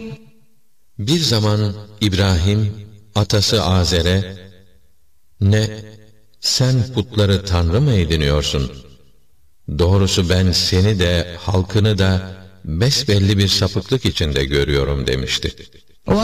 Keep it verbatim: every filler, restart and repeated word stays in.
Bir zaman İbrahim atası Azer'e, "Ne, sen putları tanrı mı ediniyorsun? Doğrusu ben seni de halkını da besbelli bir sapıklık içinde görüyorum," demişti.